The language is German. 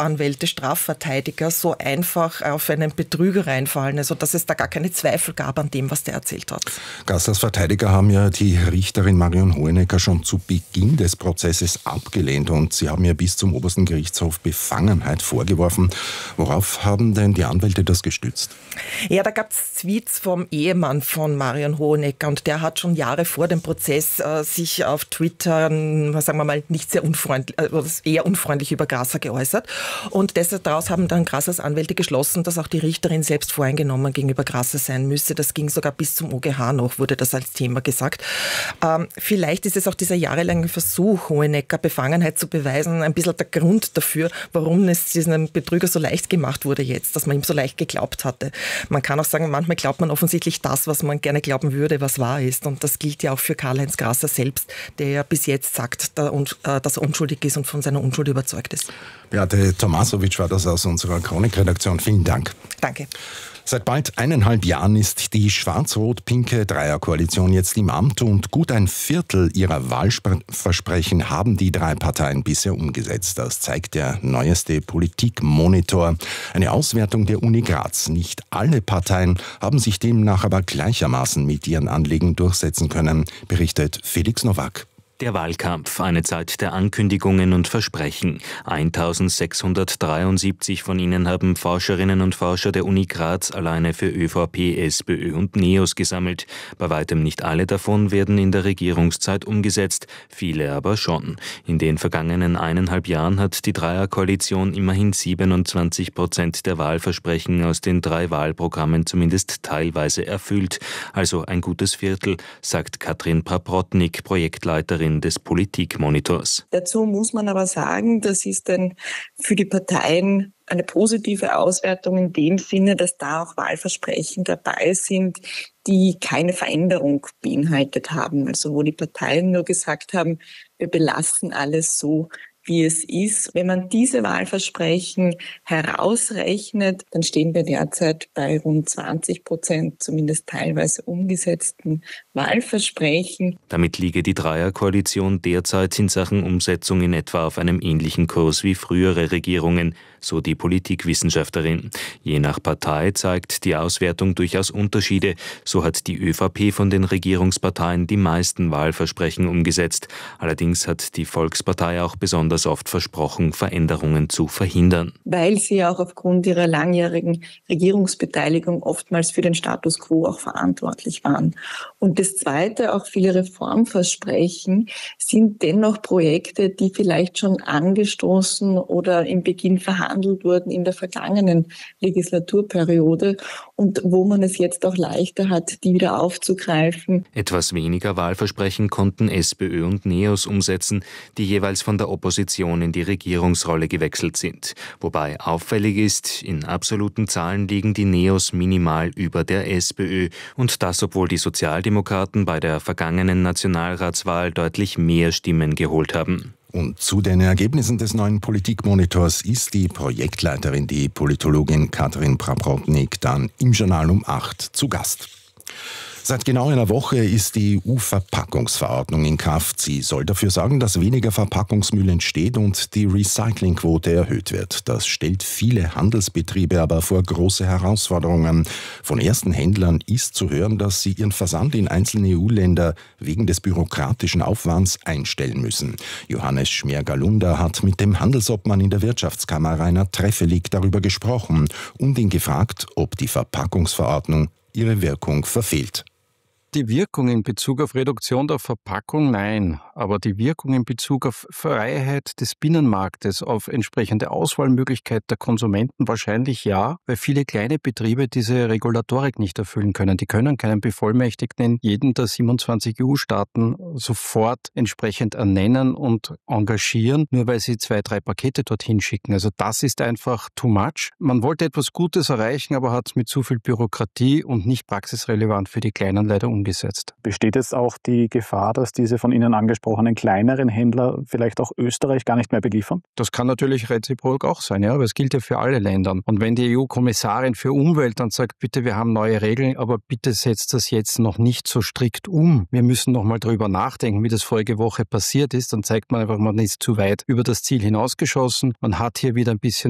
Staatsanwälte, Strafverteidiger so einfach auf einen Betrüger reinfallen, also dass es da gar keine Zweifel gab an dem, was der erzählt hat. Gastlers Verteidiger haben ja die Richterin Marion Hohenecker schon zu Beginn des Prozesses abgelehnt und sie haben ja bis zum obersten Gerichtshof Befangenheit vorgeworfen. Worauf haben denn die Anwälte das gestützt? Ja, da gab es Tweets vom Ehemann von Marion Hohenecker und der hat schon Jahre vor dem Prozess sich auf Twitter, sagen wir mal, nicht sehr unfreundlich, eher unfreundlich über Grasser geäußert. Und daraus haben dann Grassers Anwälte geschlossen, dass auch die Richterin selbst voreingenommen gegenüber Grasser sein müsse. Das ging sogar bis zum OGH noch, wurde das als Thema gesagt. Vielleicht ist es auch dieser jahrelange Versuch, Hohenecker Befangenheit zu beweisen, ein bisschen der Grund dafür, warum es diesem Betrüger so leicht gemacht wurde jetzt, dass man ihm so leicht geglaubt hatte. Man kann auch sagen, manchmal glaubt man offensichtlich das, was man gerne glauben würde, was wahr ist. Und das gilt ja auch für Karl-Heinz Grasser selbst, der ja bis jetzt sagt, dass er unschuldig ist und von seiner Unschuld überzeugt ist. Beate Tomasovic war das aus unserer Chronikredaktion. Vielen Dank. Danke. Seit bald 1,5 Jahren ist die schwarz-rot-pinke Dreierkoalition jetzt im Amt und gut ein Viertel ihrer Wahlversprechen haben die drei Parteien bisher umgesetzt. Das zeigt der neueste Politikmonitor, eine Auswertung der Uni Graz. Nicht alle Parteien haben sich demnach aber gleichermaßen mit ihren Anliegen durchsetzen können, berichtet Felix Nowak. Der Wahlkampf, eine Zeit der Ankündigungen und Versprechen. 1673 von ihnen haben Forscherinnen und Forscher der Uni Graz alleine für ÖVP, SPÖ und NEOS gesammelt. Bei weitem nicht alle davon werden in der Regierungszeit umgesetzt, viele aber schon. In den vergangenen 1,5 Jahren hat die Dreierkoalition immerhin 27% der Wahlversprechen aus den 3 Wahlprogrammen zumindest teilweise erfüllt. Also ein gutes Viertel, sagt Katrin Praprotnik, Projektleiterin des Politikmonitors. Dazu muss man aber sagen, das ist dann für die Parteien eine positive Auswertung in dem Sinne, dass da auch Wahlversprechen dabei sind, die keine Veränderung beinhaltet haben. Also wo die Parteien nur gesagt haben, wir belassen alles so, wie es ist. Wenn man diese Wahlversprechen herausrechnet, dann stehen wir derzeit bei rund 20%, zumindest teilweise umgesetzten Wahlversprechen. Damit liege die Dreierkoalition derzeit in Sachen Umsetzung in etwa auf einem ähnlichen Kurs wie frühere Regierungen, so die Politikwissenschaftlerin. Je nach Partei zeigt die Auswertung durchaus Unterschiede. So hat die ÖVP von den Regierungsparteien die meisten Wahlversprechen umgesetzt. Allerdings hat die Volkspartei auch besonders oft versprochen, Veränderungen zu verhindern. Weil sie auch aufgrund ihrer langjährigen Regierungsbeteiligung oftmals für den Status quo auch verantwortlich waren. Und das Zweite, auch viele Reformversprechen sind dennoch Projekte, die vielleicht schon angestoßen oder im Beginn verhandelt wurden in der vergangenen Legislaturperiode und wo man es jetzt auch leichter hat, die wieder aufzugreifen. Etwas weniger Wahlversprechen konnten SPÖ und NEOS umsetzen, die jeweils von der Opposition in die Regierungsrolle gewechselt sind. Wobei auffällig ist, in absoluten Zahlen liegen die NEOS minimal über der SPÖ und das, obwohl die Sozialdemokraten bei der vergangenen Nationalratswahl deutlich mehr Stimmen geholt haben. Und zu den Ergebnissen des neuen Politikmonitors ist die Projektleiterin, die Politologin Katrin Praprotnik, dann im Journal um 8 zu Gast. Seit genau einer Woche ist die EU-Verpackungsverordnung in Kraft. Sie soll dafür sorgen, dass weniger Verpackungsmüll entsteht und die Recyclingquote erhöht wird. Das stellt viele Handelsbetriebe aber vor große Herausforderungen. Von ersten Händlern ist zu hören, dass sie ihren Versand in einzelne EU-Länder wegen des bürokratischen Aufwands einstellen müssen. Johannes Schmergalunder hat mit dem Handelsobmann in der Wirtschaftskammer Rainer Treffelig darüber gesprochen und ihn gefragt, ob die Verpackungsverordnung ihre Wirkung verfehlt. Die Wirkung in Bezug auf Reduktion der Verpackung, nein. Aber die Wirkung in Bezug auf Freiheit des Binnenmarktes, auf entsprechende Auswahlmöglichkeit der Konsumenten wahrscheinlich ja, weil viele kleine Betriebe diese Regulatorik nicht erfüllen können. Die können keinen Bevollmächtigten in jedem der 27 EU-Staaten sofort entsprechend ernennen und engagieren, nur weil sie 2, 3 Pakete dorthin schicken. Also das ist einfach too much. Man wollte etwas Gutes erreichen, aber hat es mit zu viel Bürokratie und nicht praxisrelevant für die Kleinen leider umgesetzt. Besteht jetzt auch die Gefahr, dass diese von Ihnen angesprochenen kleineren Händler vielleicht auch Österreich gar nicht mehr beliefern? Das kann natürlich reziprok auch sein, ja, aber es gilt ja für alle Länder. Und wenn die EU-Kommissarin für Umwelt dann sagt, bitte, wir haben neue Regeln, aber bitte setzt das jetzt noch nicht so strikt um. Wir müssen noch mal drüber nachdenken, wie das vorige Woche passiert ist. Dann zeigt man einfach, man ist zu weit über das Ziel hinausgeschossen. Man hat hier wieder ein bisschen